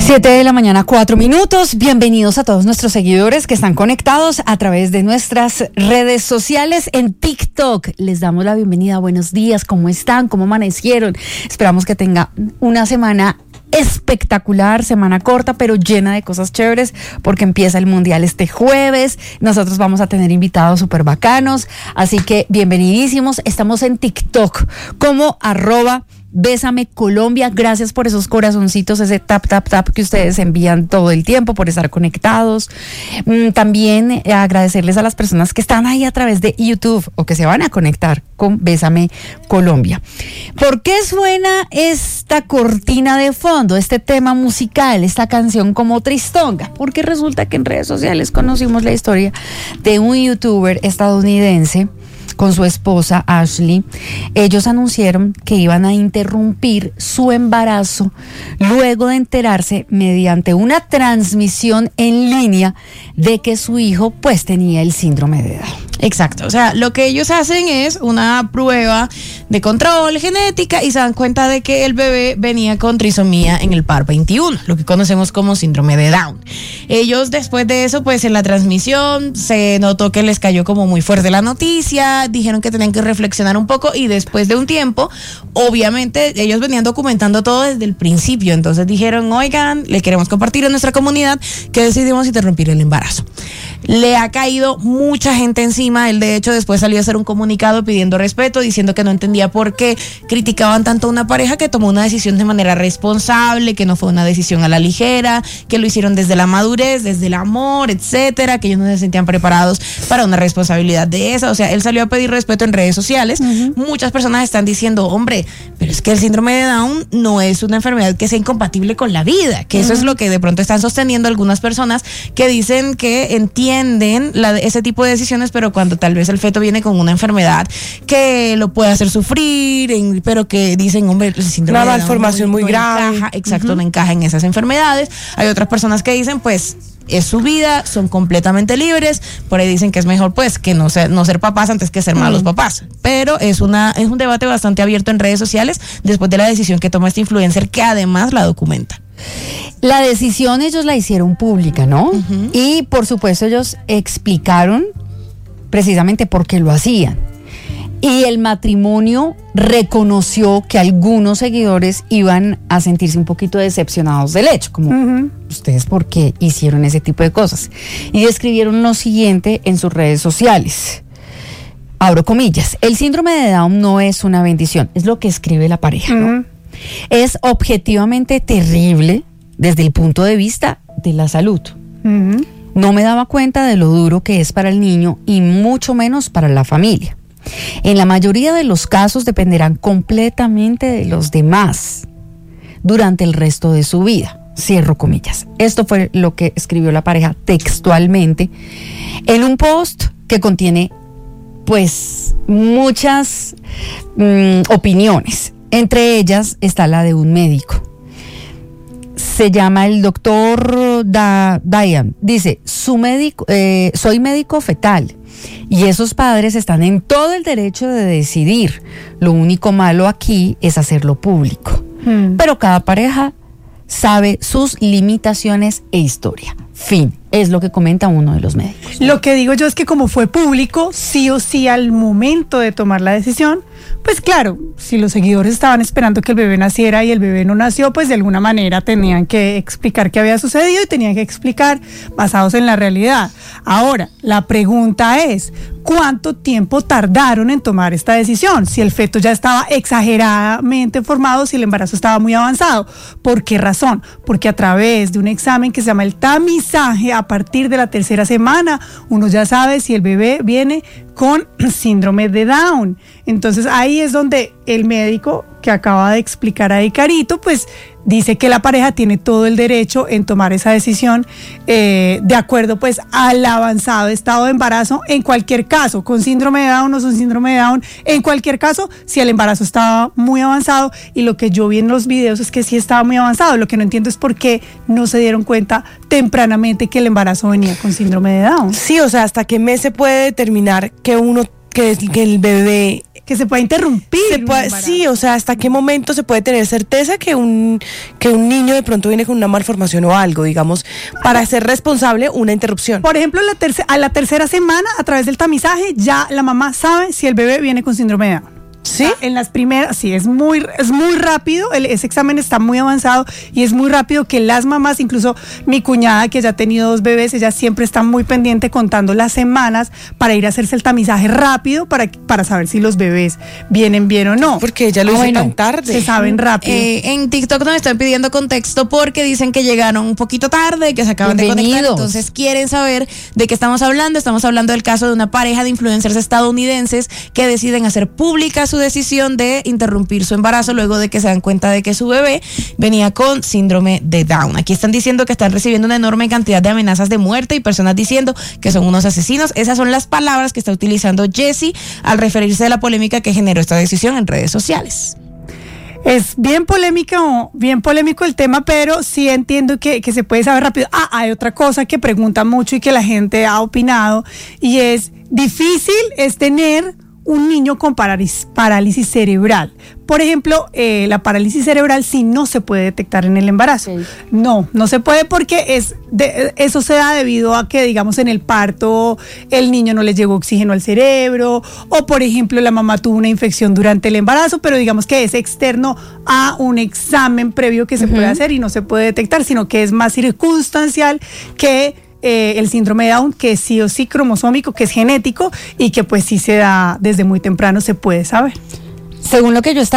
7:04 a.m. Bienvenidos a todos nuestros seguidores que están conectados a través de nuestras redes sociales en TikTok. Les damos la bienvenida. Buenos días, ¿cómo están? ¿Cómo amanecieron? Esperamos que tenga una semana espectacular, semana corta pero llena de cosas chéveres porque empieza el mundial este jueves. Nosotros vamos a tener invitados súper bacanos, así que bienvenidísimos. Estamos en TikTok como @Bésame Colombia. Gracias por esos corazoncitos, ese tap que ustedes envían todo el tiempo, por estar conectados. También agradecerles a las personas que están ahí a través de YouTube o que se van a conectar con Bésame Colombia. ¿Por qué suena esta cortina de fondo, este tema musical, esta canción como tristonga? Porque resulta que en redes sociales conocimos la historia de un youtuber estadounidense con su esposa Ashley. Ellos anunciaron que iban a interrumpir su embarazo luego de enterarse mediante una transmisión en línea de que su hijo pues tenía el síndrome de Down. Exacto, o sea, lo que ellos hacen es una prueba de control genética y se dan cuenta de que el bebé venía con trisomía en el par 21, lo que conocemos como síndrome de Down. Ellos después de eso, pues en la transmisión se notó que les cayó como muy fuerte la noticia, dijeron que tenían que reflexionar un poco y después de un tiempo, obviamente ellos venían documentando todo desde el principio, entonces dijeron, oigan, le queremos compartir a nuestra comunidad que decidimos interrumpir el embarazo. Le ha caído mucha gente encima. Él de hecho después salió a hacer un comunicado pidiendo respeto, diciendo que no entendía por qué criticaban tanto a una pareja que tomó una decisión de manera responsable, que no fue una decisión a la ligera, que lo hicieron desde la madurez, desde el amor, etcétera, que ellos no se sentían preparados para una responsabilidad de esa. O sea, él salió a pedir respeto en redes sociales. Muchas personas están diciendo, hombre, pero es que el síndrome de Down no es una enfermedad que sea incompatible con la vida, que eso es lo que de pronto están sosteniendo algunas personas que dicen que entienden ese tipo de decisiones, pero cuando tal vez el feto viene con una enfermedad que lo puede hacer sufrir, pero que dicen, hombre, el síndrome de Down malformación muy grave. No encaja en esas enfermedades. Hay otras personas que dicen, pues, es su vida, son completamente libres. Por ahí dicen que es mejor pues que no ser papás antes que ser malos papás. Pero es un debate bastante abierto en redes sociales después de la decisión que toma este influencer, que además la documenta. La decisión ellos la hicieron pública, ¿no? Y por supuesto ellos explicaron precisamente por qué lo hacían. Y el matrimonio reconoció que algunos seguidores iban a sentirse un poquito decepcionados del hecho, como ustedes por qué hicieron ese tipo de cosas. Y escribieron lo siguiente en sus redes sociales. Abro comillas, el síndrome de Down no es una bendición, es lo que escribe la pareja, ¿no? Es objetivamente terrible desde el punto de vista de la salud. No me daba cuenta de lo duro que es para el niño y mucho menos para la familia. En la mayoría de los casos dependerán completamente de los demás durante el resto de su vida. Cierro comillas. Esto fue lo que escribió la pareja textualmente en un post que contiene pues muchas opiniones. Entre ellas está la de un médico. Se llama el doctor Diane. Dice, soy médico fetal y esos padres están en todo el derecho de decidir. Lo único malo aquí es hacerlo público. Pero cada pareja sabe sus limitaciones e historia. Fin. Es lo que comenta uno de los médicos. Lo que digo yo es que como fue público, sí o sí al momento de tomar la decisión, pues claro, si los seguidores estaban esperando que el bebé naciera y el bebé no nació, pues de alguna manera tenían que explicar qué había sucedido y tenían que explicar basados en la realidad. Ahora, la pregunta es, ¿cuánto tiempo tardaron en tomar esta decisión? Si el feto ya estaba exageradamente formado, si el embarazo estaba muy avanzado. ¿Por qué razón? Porque a través de un examen que se llama el tamizaje, a partir de la 3ª semana, uno ya sabe si el bebé viene con síndrome de Down. Entonces ahí es donde el médico que acaba de explicar ahí Carito, pues dice que la pareja tiene todo el derecho en tomar esa decisión de acuerdo pues al avanzado estado de embarazo en cualquier caso, con síndrome de Down o sin síndrome de Down, en cualquier caso, si el embarazo estaba muy avanzado. Y lo que yo vi en los videos es que sí estaba muy avanzado. Lo que no entiendo es por qué no se dieron cuenta tempranamente que el embarazo venía con síndrome de Down. Sí, o sea, ¿hasta qué mes se puede determinar que el bebé que se pueda interrumpir. Sí, o sea, ¿hasta qué momento se puede tener certeza que un niño de pronto viene con una malformación o algo, digamos, para ser responsable una interrupción? Por ejemplo, a la tercera semana, a través del tamizaje, ya la mamá sabe si el bebé viene con síndrome de Down. ¿Sí? O sea, en las primeras, sí, es muy rápido, ese examen está muy avanzado y es muy rápido que las mamás, incluso mi cuñada que ya ha tenido 2 bebés, ella siempre está muy pendiente contando las semanas para ir a hacerse el tamizaje rápido para saber si los bebés vienen bien o no. Porque ella lo hizo tan tarde. Se saben rápido. En TikTok nos están pidiendo contexto porque dicen que llegaron un poquito tarde, que se acaban de conectar, entonces quieren saber de qué estamos hablando. Estamos hablando del caso de una pareja de influencers estadounidenses que deciden hacer pública su decisión de interrumpir su embarazo luego de que se dan cuenta de que su bebé venía con síndrome de Down. Aquí están diciendo que están recibiendo una enorme cantidad de amenazas de muerte y personas diciendo que son unos asesinos. Esas son las palabras que está utilizando Jessie al referirse a la polémica que generó esta decisión en redes sociales. Es bien polémico el tema, pero sí entiendo que se puede saber rápido. Hay otra cosa que pregunta mucho y que la gente ha opinado, y es difícil es tener un niño con parálisis cerebral. Por ejemplo, la parálisis cerebral sí no se puede detectar en el embarazo. Okay. No se puede porque eso se da debido a que, digamos, en el parto el niño no le llegó oxígeno al cerebro, o por ejemplo la mamá tuvo una infección durante el embarazo, pero digamos que es externo a un examen previo que se puede hacer y no se puede detectar, sino que es más circunstancial que el síndrome de Down, que es sí o sí cromosómico, que es genético y que pues sí se da desde muy temprano, se puede saber. Según lo que yo estaba